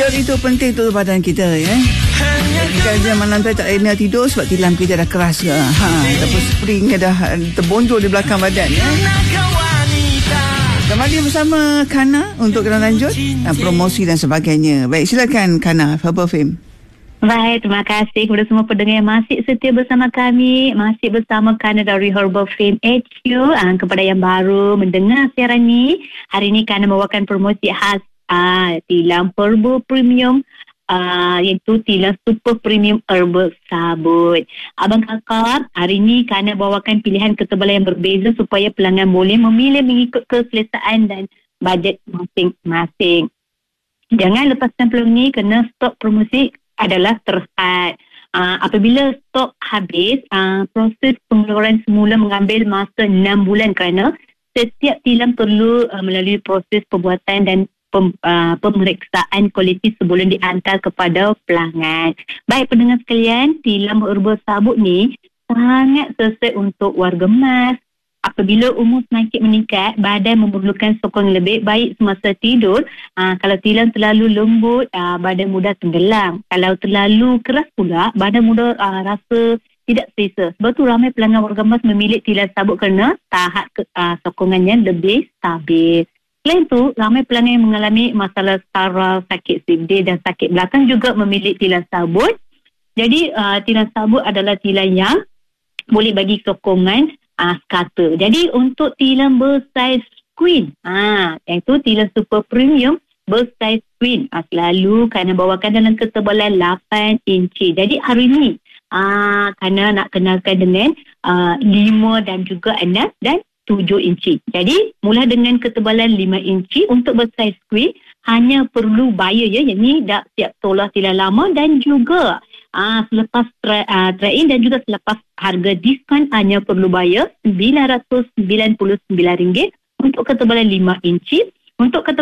Tidur itu penting untuk badan kita ya. Jadi kalau malam tu tak nak tidur sebab tilam kita dah keras ke. Ataupun spring dah terbonjol di belakang badan ya. Kembali bersama Kana untuk kena lanjut promosi dan sebagainya. Baik, silakan Kana, Herbal Fame. Baik, terima kasih kepada semua pendengar yang masih setia bersama kami. Masih bersama Kana dari Herbal Fame HQ. Kepada yang baru mendengar siaran ni, hari ni Kana membawakan promosi khas tilam Herbal Premium, iaitu tilam Super Premium Herbal Sabut. Abang kakak, hari ni Kana bawakan pilihan ketebalan yang berbeza supaya pelanggan boleh memilih mengikut keselesaan dan bajet masing-masing. Jangan lepaskan peluang ni kerana stok promosi adalah terhad. Apabila stok habis, proses pengeluaran semula mengambil masa 6 bulan kerana setiap tilam perlu melalui proses pembuatan dan pemeriksaan kualiti sebelum dihantar kepada pelanggan. Baik pendengar sekalian, tilam herbal sabut ni sangat sesuai untuk warga emas. Apabila umur semakin meningkat, badan memerlukan sokongan lebih baik semasa tidur. Kalau tilam terlalu lembut, badan mudah tenggelam. Kalau terlalu keras pula, badan mudah rasa tidak selesa. Sebab tu ramai pelanggan warga emas memilih tilam sabut kerana tahap sokongannya lebih stabil. Selain itu, ramai pelanggan yang mengalami masalah saraf, sakit CBD dan sakit belakang juga memilih tilam sabut. Jadi, tilam sabut adalah tilam yang boleh bagi sokongan sekata. Jadi, untuk tilam bersaiz queen, iaitu tilam super premium bersaiz queen, selalu Kana bawakan dalam ketebalan 8 inci. Jadi, hari ni, Kana nak kenalkan dengan 5 dan juga 6 dan 7 inci. Jadi, mula dengan ketebalan 5 inci untuk bersaiz queen, hanya perlu bayar ya. Yang ni dah siap tolak tilam lama dan juga selepas trade-in dan juga selepas harga diskaun hanya perlu bayar RM999 untuk ketebalan 5 inci. Untuk